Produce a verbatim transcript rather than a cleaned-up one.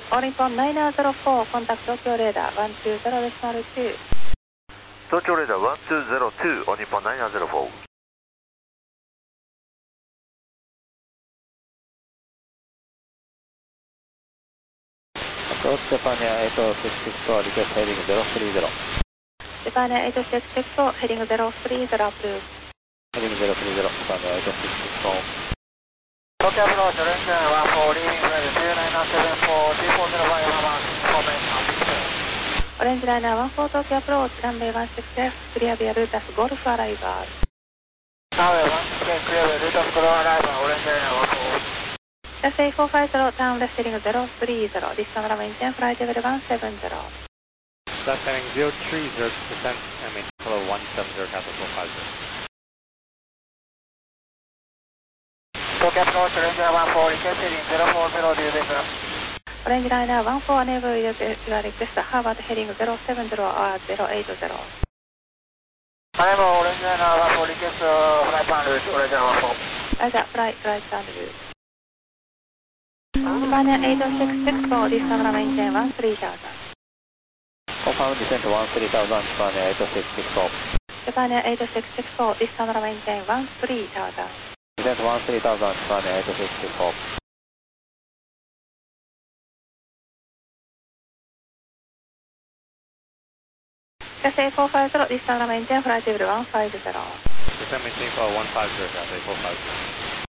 All Nippon nine zero four, contact Tokyo Radar one two zero decimal two. Tokyo Radar one two zero two, All Nippon nine zero four. Japan eight six six four, request heading zero three zero. Japan eight six six four, heading zero three zero, approve. Heading zero three zero, Japan eight six six four. Tokyo approach, Ranger one four, leaving flight two nine seven four, two four zero five, information, please. Orange Liner one four Tokyo approach, runway one six F, clear via route of Golf arrival. Runway one six F, clear via route of Golf arrival, Orange Liner one four. Just A four five zero, down left heading zero three zero, distant runway ten, flight level one seven zero. That's heading zero three zero, descent, I mean, hello one seven zero, capital four five zero. Tokyo approach, Ranger one four, request heading zero four zero, Delta. Orange Liner one four, enable your request, Harvard heading zero seven zero or zero eight zero. Enable Orange Liner one four, request flight plan route, Orange Liner one four. Roger, flight, flight plan route. Japan eight six six four, distant runway ten, one three thousand. Confirm descent one three thousand, Japan eight six six four. Japan eight six six four, distant runway ten, one three thousand. Descent one three thousand, Japan eight six six four. Just A four five zero, distant runway ten, flight level one five zero. Descent maintain for one five zero, A four five zero.